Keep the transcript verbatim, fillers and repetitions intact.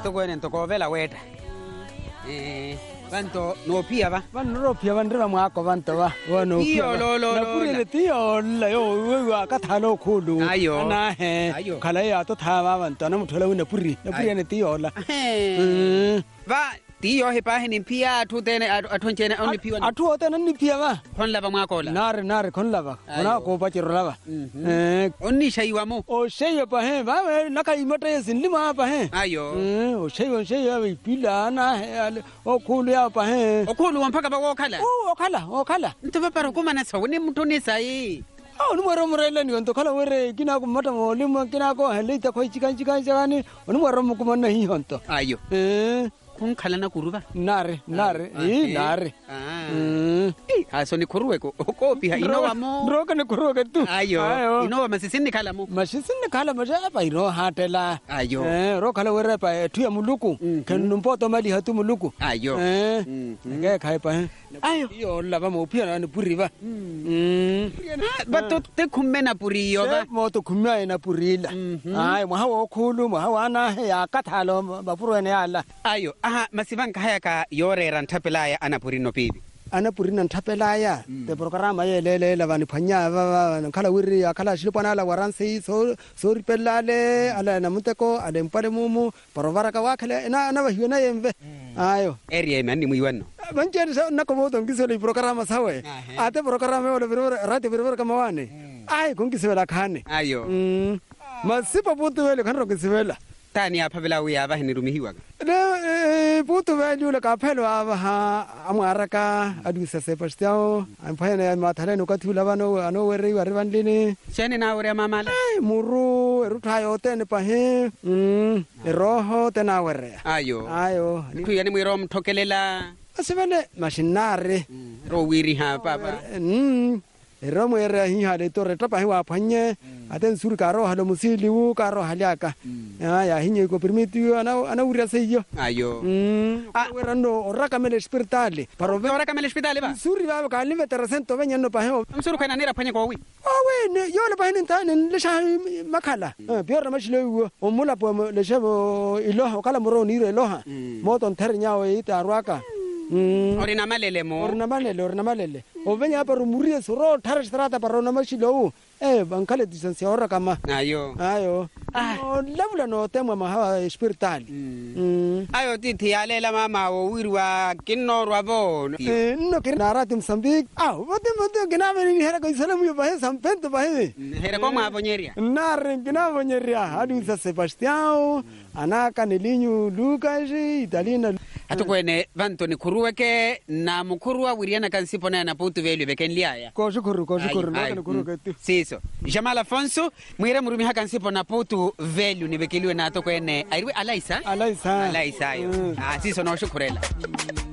kwene ntoko vela weta eh banto no pia va van no pia van reba mwako banto va wono pia lo lo lo puri tio la yo wa ka thalo khulu ana he khala ya to thava banto na muthola wena puri na puri ne tio la va tio he pa he pia tu tene athonchene oni pia athu tene ni pia va khon lava mwako la nare nare khon lava ona ko pa chiro lava eh onni shaiwa mo o shaiwa pa he va na ka imata yesinli ma pa he ayo o shaiwa shaiwa pila na he o khulu ya pa he o khulu mpaka ba wo khala o khala o khala ntaba para ko mana sa woni mutone sai ah ni mwaro murele ni onto khala were kina ko mata mo limo kina ko hele ta khoi chikan chikan jani oni mwaro mo ko manna hi honto ayo eh kun khala na kuruba nare nare eh nare ah eh aso ni kuruwe ko ko pi ha inowa mo bro kana kuruwe tu ayo inowa masisini khala mo masisini khala maja pa ino hatela ayo eh ro khala were pa tu ya muluku kanu mpoto mali hatu muluku ayo eh nge khai pa ayo yo lava mo pia na puri va mm bato te khumena puri yo ba mo to khumya ina purila ai mo hawo khulu mo hawana ya kathalo ba puru ene ala ayo aha masibanka haya ka yore ran thapelaya ana puri no pibi ana puri nan thapelaya te programa ye le le la vani phanya va khala wiri akhala shilipana la waransi so so ripelale ala na muteko ale mpale mumu parovara ka wakhale na na hiona yemve ayo area mani muiwano banche na ko boto ngisele programa sawe ate programa ole virora rati virora kama wane ai kungisela khane ayo masipa putu wele khanro kisela tani apa bela uya ba hinirumihiwa le putu wele le ka phelo aba ha amaraka adusa sepastiao amphane mathale no kathula bano ano were wa ribandini chene na ore mamala ai muru eruthayo tene pahe mm roho tena were ayo ayo tu yani mwiro mthokelela asebele mashinare ro wiri ha papa mm Romo era hi hade to reta pa hiwa phanye aten sur karo halo musili u karo haliaka ya hinye ko permitiu ana ana uria seyo ayo mm werando oraka mele spiritale paro oraka mele spiritale ba suri ba ka lime tercento venyano pa ho msuru kana nira phanye ko wi oh we yo le pa hin tane le sha makhala biora mashilo o mula po le shebo ilo kala moro ni re loha moton ternya o itarwaka Mm. Orina malele mo. Orina malele, orina malele. O venya para murie soro thare strata para no mashilo. Eh, bankale distancia ora kama. Ayo. Ayo. Ah, labula no tema maha spiritual. Mm. Ayo titi alela mama o wirwa kinno rwabo. Eh, no que naratim sambik. Ah, bote bote que na veni hera ko salam yo bahe sampento bahe. Hera ko ma bonyeria. Nar que na bonyeria. Adu sa Sebastião, anaka nelinyu Lucas, Italina. Atukwene vanto ni kuruweke na mukuruwa wiriana kansipo na na putu velu beken liaya. Ko shukuru ko shukuru no kuru ketu. Siso. Jamal Afonso mwira murumi hakansipo na putu velu ni bekeliwe na atokwene. Airiwe Alaisa? Alaisa. Alaisa yo. Ah siso no shukurela.